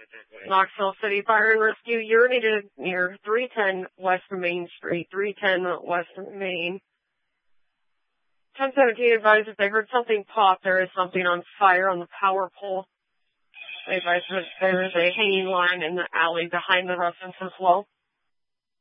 Knoxville City Fire and Rescue, you're needed near 310 West Main Street, 310 West Main. 1017 advised that they heard something pop. There is something on fire on the power pole. They advised that there is a hanging line in the alley behind the residence as well.